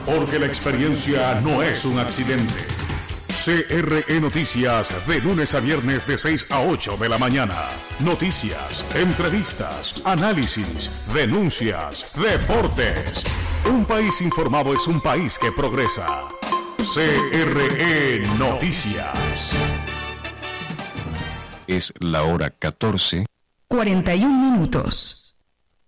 porque la experiencia no es un accidente. CRE Noticias, de lunes a viernes de 6 a 8 de la mañana. Noticias, entrevistas, análisis, denuncias, deportes. Un país informado es un país que progresa. CRE Noticias. Es la hora 14:41 minutos.